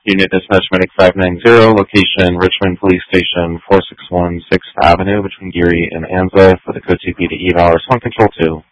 Unit Dispatch Medic 590, location Richmond Police Station, 461 6th Avenue between Geary and Anza for the code CP to eval. Respond Control 2.